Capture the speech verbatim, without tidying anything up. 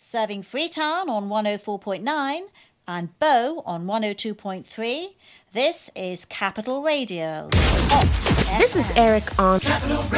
serving Freetown on one oh four point nine and Bow on one oh two point three. This is Capital Radio. Hot This is Eric on